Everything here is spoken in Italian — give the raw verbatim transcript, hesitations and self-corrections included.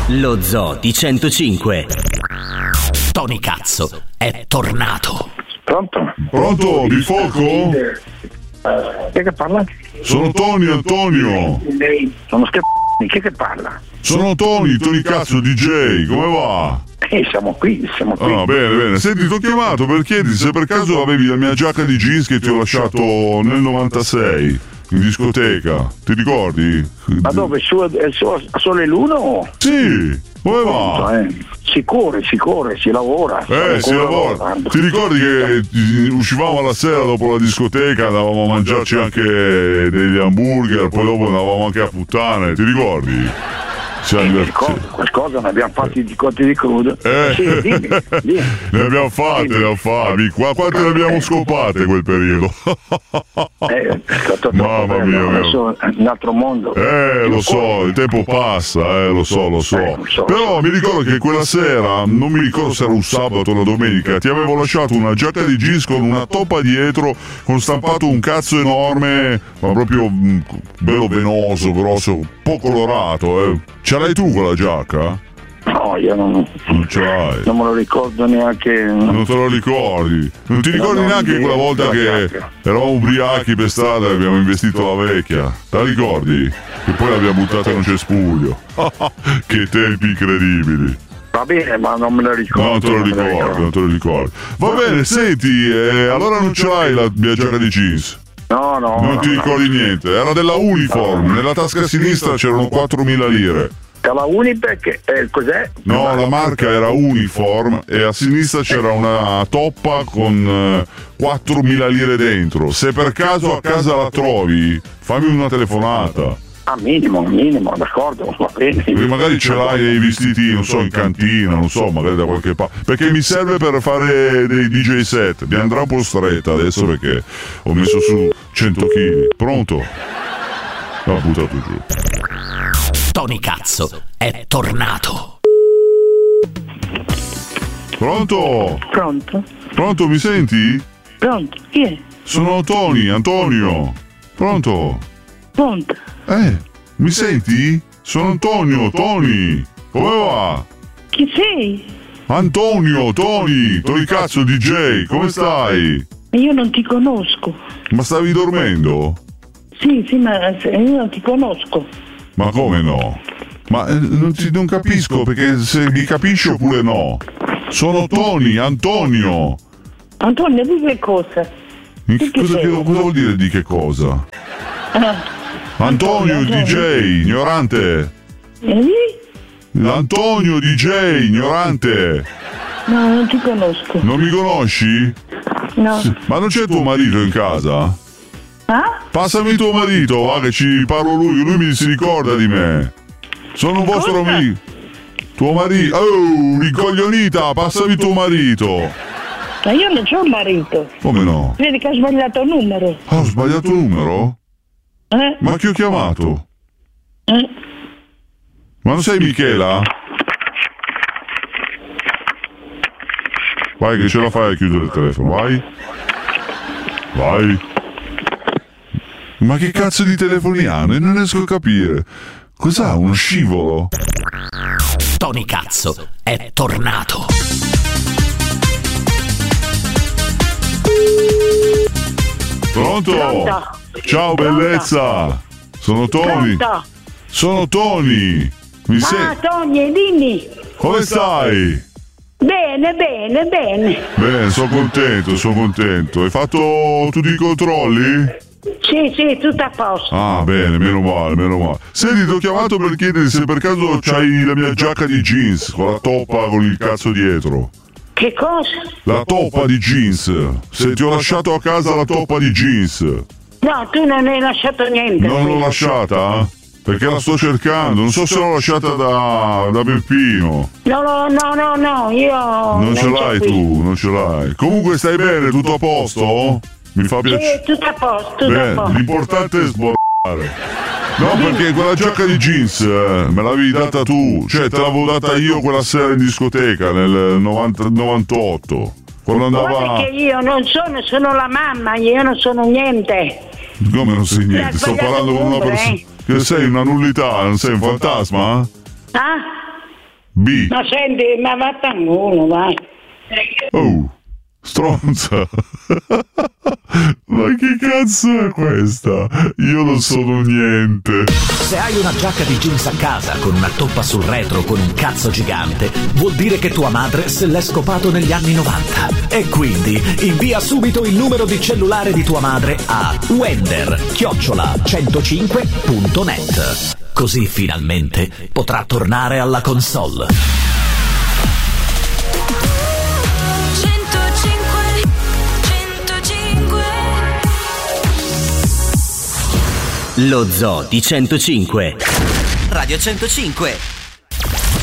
Lo Zoo di centocinque. Tony Cazzo è tornato. Pronto? Pronto, bifoco? Chi è che parla? Sono Tony Antonio. Sono scher... Chi è che parla? Sono Tony, Tony Cazzo D J, come va? Eh, siamo qui, siamo qui. Ah, bene, bene. Senti, ti ho chiamato per chiederti se per caso avevi la mia giacca di jeans che ti ho lasciato nel novantasei in discoteca. Ti ricordi? Ma dove? Su, su, solo l'uno? Sì, come va? Eh. Si corre, si corre, si lavora. Eh, si lavora. Lavorando. Ti ricordi che uscivamo alla sera dopo la discoteca, andavamo a mangiarci anche degli hamburger, poi dopo andavamo anche a puttane, ti ricordi? Eh, ricordo, qualcosa ne abbiamo fatti di cotti di crudo. Eh. Sì, dimmi, dimmi. Ne abbiamo fatte, ne abbiamo fatte. Qua, quante ne abbiamo scopate quel periodo? Eh, è stato Mamma bello, mia, adesso è un altro mondo. Eh, lo so, il tempo passa, eh, lo so, lo so. Eh, lo so Però lo so. mi ricordo che quella sera, non mi ricordo se era un sabato o una domenica, ti avevo lasciato una giacca di jeans con una toppa dietro, con stampato un cazzo enorme, ma proprio mh, bello venoso, grosso, un po' colorato, eh. Ce l'hai tu quella giacca? No, io non, Non ce l'hai. non me lo ricordo neanche. Non te lo ricordi? Non ti ricordi No, no, neanche mi quella ricordo volta la che giacca. eravamo ubriachi per strada e abbiamo investito la vecchia? Te la ricordi? E poi l'abbiamo buttata in un cespuglio. Che tempi incredibili. Va bene, ma non me lo ricordo. No, non te lo non me ricordi, non te lo ricordi. Va bene, senti, eh, allora non ce l'hai la mia giacca di jeans? No, no. Non no, ti no. ricordi niente? Era della Uniform, nella tasca sinistra c'erano quattromila lire. La Unipec, eh, cos'è? No, la marca era Uniform e a sinistra c'era una toppa con eh, quattromila lire dentro. Se per caso a casa la trovi, fammi una telefonata. Ah, minimo, minimo, d'accordo, va bene. Perché magari ce l'hai nei vestiti, non so, in cantina, non so, magari da qualche parte. Perché mi serve per fare dei D J set. Mi andrà un po' stretta adesso perché ho messo su cento chili. Pronto? L'ho buttato giù. Tony Cazzo è tornato. Pronto? Pronto? Pronto, mi senti? Pronto? Chi è? Sono Tony, Antonio. Pronto? Pronto? Eh, mi senti? Sono Antonio, Tony. Come va? Chi sei? Antonio, Tony, Tony Cazzo D J, come stai? Io non ti conosco. Ma stavi dormendo? Sì, sì, ma io non ti conosco. Ma come no? Ma eh, non, ti, non capisco perché se mi capisci oppure no. Sono Tony, Antonio. Antonio, di che cosa? In Di che che cosa, sei? che- cosa vuol dire di che cosa? Ah, Antonio, il D J, ignorante. e lì? L'Antonio D J, ignorante. No, non ti conosco. Non mi conosci? No. Ma non c'è tuo marito in casa? Ah? Passami tuo marito, va che ci parlo lui, lui mi si ricorda di me. Sono un vostro Cosa? amico. Tuo marito. Oh, ricoglionita, passami tuo marito. Ma io non c'ho un marito. Come no? Vedi che ho sbagliato il numero. Ah, ho sbagliato il numero? Eh? Ma chi ho chiamato? Eh? Ma non sei Michela? Vai che ce la fai a chiudere il telefono, vai. Vai. Ma che cazzo di telefoni hanno? Non riesco a capire. Cos'ha, uno scivolo? Tony Cazzo è tornato. Pronto? Pronto? Ciao bellezza. Sono Tony. Pronto? Sono Tony. Mi Ah, sei... Tony, dimmi. Come stai? Bene, bene, bene. Bene, sono contento, sono contento. Hai fatto tutti i controlli? Sì, sì, tutto a posto. Ah, bene, meno male, meno male. Senti, ti ho chiamato per chiedere se per caso c'hai la mia giacca di jeans con la toppa con il cazzo dietro. Che cosa? La toppa di jeans. Se ti ho lasciato a casa la toppa di jeans. No, tu non hai lasciato niente. Non l'ho qui. lasciata? Perché la sto cercando. Non so se l'ho lasciata da, da Peppino. No, no, no, no, no, io... Non ce c'ho l'hai qui. tu, non ce l'hai. Comunque stai bene, tutto a posto? Mi fa Sì, piacere. tutto a posto, tutto a Beh, posto. l'importante è sborrare. No, perché quella giacca di jeans eh, me l'avevi data tu. Cioè, te l'avevo data io quella sera in discoteca nel novanta novantotto. Quando Guarda andava... che io non sono, sono la mamma, io non sono niente. Come non sei niente? Sto sbagliato parlando con una numero, persona... eh. Che sei una nullità, non sei un fantasma? Ah? B. Ma senti, ma vaffanculo, vai. Oh, stronza. Ma che cazzo è questa? Io non sono niente. Se hai una giacca di jeans a casa con una toppa sul retro con un cazzo gigante, vuol dire che tua madre se l'è scopato negli anni novanta. E quindi invia subito il numero di cellulare di tua madre a wender chiocciola centocinque punto net. Così finalmente potrà tornare alla console. Lo Zoo di centocinque. Radio centocinque.